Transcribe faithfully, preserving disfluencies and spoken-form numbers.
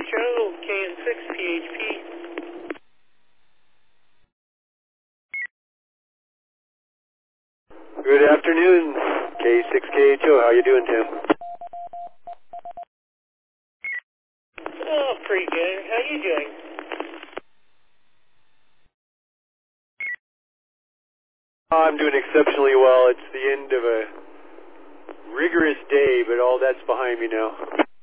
H O, K N six P H P. Good afternoon, K six K H O. How you doing, Tim? Oh, pretty good. How you doing? I'm doing exceptionally well. It's the end of a rigorous day, but all that's behind me now.